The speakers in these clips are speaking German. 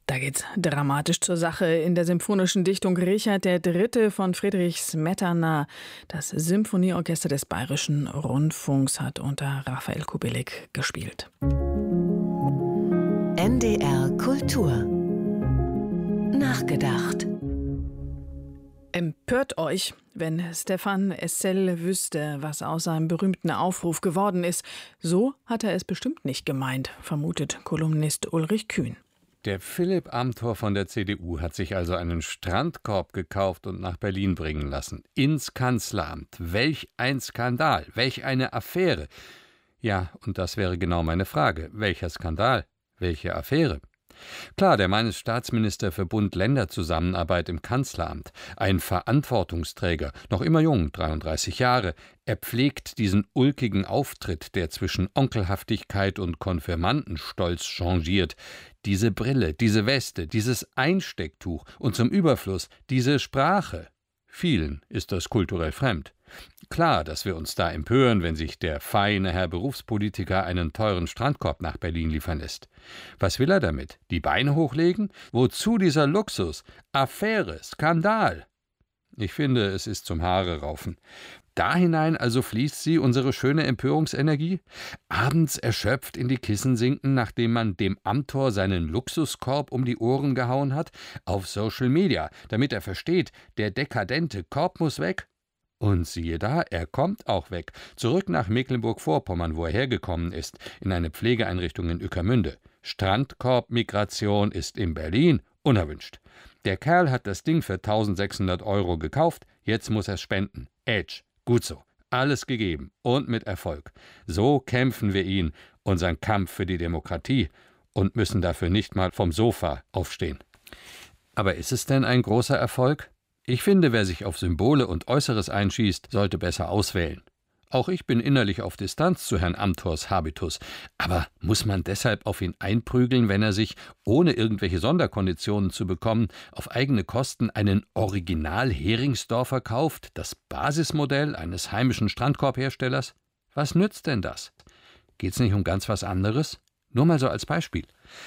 Da geht's dramatisch zur Sache. In der symphonischen Dichtung Richard III. Von Friedrich Smetana. Das Symphonieorchester des Bayerischen Rundfunks hat unter Raphael Kubelik gespielt. NDR Kultur. Nachgedacht. Empört euch, wenn Stéphane Hessel wüsste, was aus seinem berühmten Aufruf geworden ist. So hat er es bestimmt nicht gemeint, vermutet Kolumnist Ulrich Kühn. Der Philipp Amthor von der CDU hat sich also einen Strandkorb gekauft und nach Berlin bringen lassen. Ins Kanzleramt. Welch ein Skandal, welch eine Affäre. Ja, und das wäre genau meine Frage. Welcher Skandal? Welche Affäre? Klar, der Mann ist Staatsminister für Bund-Länder-Zusammenarbeit im Kanzleramt. Ein Verantwortungsträger, noch immer jung, 33 Jahre. Er pflegt diesen ulkigen Auftritt, der zwischen Onkelhaftigkeit und Konfirmandenstolz changiert. Diese Brille, diese Weste, dieses Einstecktuch und zum Überfluss diese Sprache. Vielen ist das kulturell fremd. Klar, dass wir uns da empören, wenn sich der feine Herr Berufspolitiker einen teuren Strandkorb nach Berlin liefern lässt. Was will er damit? Die Beine hochlegen? Wozu dieser Luxus? Affäre, Skandal. Ich finde, es ist zum Haare raufen. Da hinein also fließt sie, unsere schöne Empörungsenergie? Abends erschöpft in die Kissen sinken, nachdem man dem Amthor seinen Luxuskorb um die Ohren gehauen hat? Auf Social Media, damit er versteht, der dekadente Korb muss weg? Und siehe da, er kommt auch weg. Zurück nach Mecklenburg-Vorpommern, wo er hergekommen ist, in eine Pflegeeinrichtung in Ueckermünde. Strandkorb-Migration ist in Berlin unerwünscht. Der Kerl hat das Ding für 1.600 € gekauft, jetzt muss er spenden. Edge, gut so. Alles gegeben und mit Erfolg. So kämpfen wir ihn, unseren Kampf für die Demokratie, und müssen dafür nicht mal vom Sofa aufstehen. Aber ist es denn ein großer Erfolg? Ich finde, wer sich auf Symbole und Äußeres einschießt, sollte besser auswählen. Auch ich bin innerlich auf Distanz zu Herrn Amthors Habitus. Aber muss man deshalb auf ihn einprügeln, wenn er sich, ohne irgendwelche Sonderkonditionen zu bekommen, auf eigene Kosten einen Original-Heringsdorfer kauft, das Basismodell eines heimischen Strandkorbherstellers? Was nützt denn das? Geht's nicht um ganz was anderes? Nur mal so als Beispiel.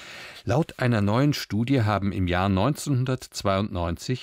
Laut einer neuen Studie haben im Jahr 1992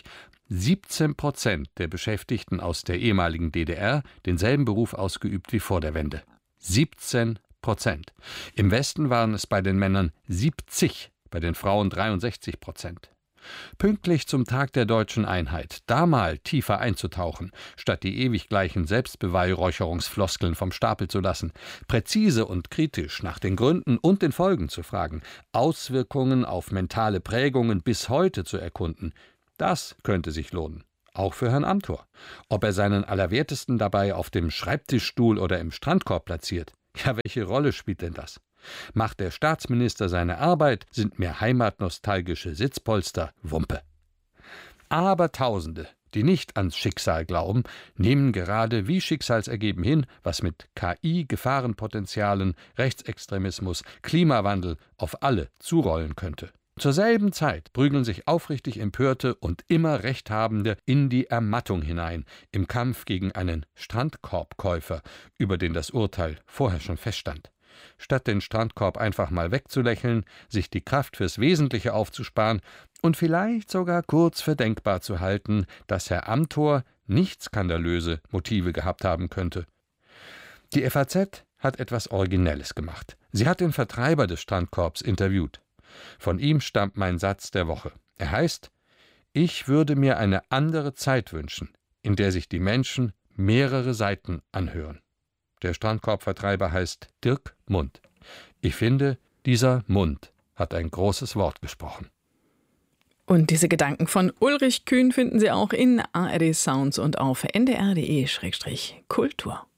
17% der Beschäftigten aus der ehemaligen DDR denselben Beruf ausgeübt wie vor der Wende. 17%. Im Westen waren es bei den Männern 70%, bei den Frauen 63%. Pünktlich zum Tag der deutschen Einheit, da mal tiefer einzutauchen, statt die ewig gleichen Selbstbeweihräucherungsfloskeln vom Stapel zu lassen, präzise und kritisch nach den Gründen und den Folgen zu fragen, Auswirkungen auf mentale Prägungen bis heute zu erkunden, das könnte sich lohnen, auch für Herrn Amthor. Ob er seinen Allerwertesten dabei auf dem Schreibtischstuhl oder im Strandkorb platziert, ja, welche Rolle spielt denn das? Macht der Staatsminister seine Arbeit, sind mir heimatnostalgische Sitzpolster Wumpe. Aber Tausende, die nicht ans Schicksal glauben, nehmen gerade wie schicksalsergeben hin, was mit KI, Gefahrenpotenzialen, Rechtsextremismus, Klimawandel auf alle zurollen könnte. Zur selben Zeit prügeln sich aufrichtig Empörte und immer Rechthabende in die Ermattung hinein, im Kampf gegen einen Strandkorbkäufer, über den das Urteil vorher schon feststand. Statt den Strandkorb einfach mal wegzulächeln, sich die Kraft fürs Wesentliche aufzusparen und vielleicht sogar kurz für denkbar zu halten, dass Herr Amthor nicht skandalöse Motive gehabt haben könnte. Die FAZ hat etwas Originelles gemacht. Sie hat den Vertreiber des Strandkorbs interviewt. Von ihm stammt mein Satz der Woche. Er heißt: Ich würde mir eine andere Zeit wünschen, in der sich die Menschen mehrere Seiten anhören. Der Strandkorbvertreiber heißt Dirk Mund. Ich finde, dieser Mund hat ein großes Wort gesprochen. Und diese Gedanken von Ulrich Kühn finden Sie auch in ARD Sounds und auf ndr.de/kultur.